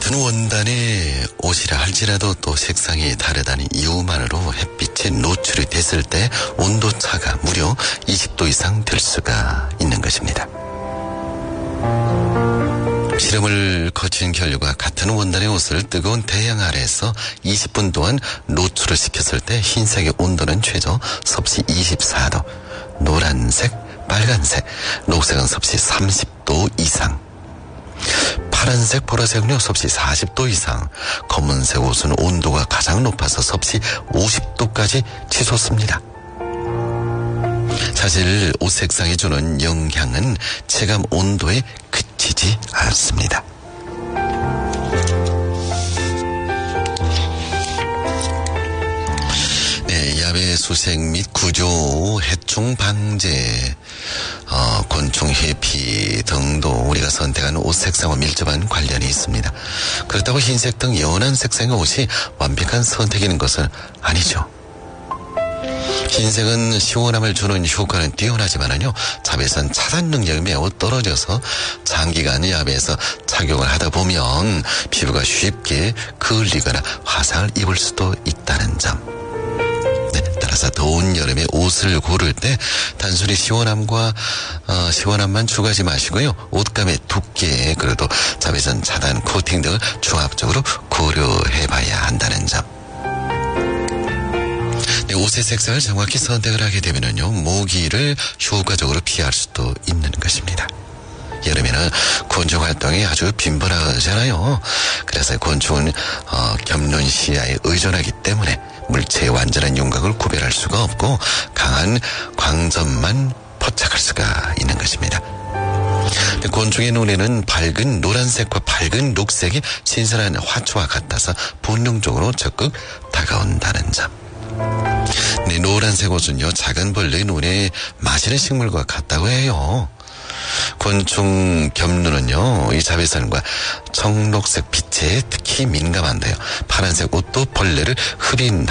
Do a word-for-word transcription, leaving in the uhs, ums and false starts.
같은 원단의 옷이라 할지라도 또 색상이 다르다는 이유만으로 햇빛에 노출이 됐을 때 온도차가 무려 이십 도 이상 될 수가 있는 것입니다. 실험을 거친 결과 같은 원단의 옷을 뜨거운 태양 아래에서 이십 분 동안 노출을 시켰을 때 흰색의 온도는 최저 섭씨 이십사 도, 노란색, 빨간색, 녹색은 섭씨 삼십 도 이상, 파란색, 보라색은요 섭씨 사십 도 이상, 검은색 옷은 온도가 가장 높아서 섭씨 오십 도까지 치솟습니다. 사실 옷 색상이 주는 영향은 체감 온도에 그치지 않습니다. 네, 야외 수색 및 구조, 해충 방제, 어, 곤충 회피 등도 우리가 선택하는 옷 색상과 밀접한 관련이 있습니다. 그렇다고 흰색 등 연한 색상의 옷이 완벽한 선택인 것은 아니죠. 흰색은 시원함을 주는 효과는 뛰어나지만은요, 자외선 차단 능력이 매우 떨어져서 장기간 야외에서 착용을 하다 보면 피부가 쉽게 그을리거나 화상을 입을 수도 있다는 점. 네, 따라서 더운 여름에 옷을 고를 때 단순히 시원함과 어, 시원함만 추구하지 마시고요, 옷감의 두께, 그래도 자외선 차단 코팅 등을 종합적으로 고려해봐야 한다는 점. 네, 옷의 색상을 정확히 선택을 하게 되면은요, 모기를 효과적으로 피할 수도 있는 것입니다. 여름에는 곤충 활동이 아주 빈번하잖아요. 그래서 곤충은 어, 겹눈 시야에 의존하기 때문에 물체의 완전한 윤곽을 구별할 수가 없고 강한 광점만 포착할 수가 있는 것입니다. 곤충의 눈에는 밝은 노란색과 밝은 녹색이 신선한 화초와 같아서 본능적으로 적극 다가온다는 점. 네, 노란색 옷은요, 작은 벌레의 눈에 마시는 식물과 같다고 해요. 곤충 겹눈은요, 이 자외선과 청록색 빛에 특히 민감한데요. 파란색 옷도 벌레를 흡인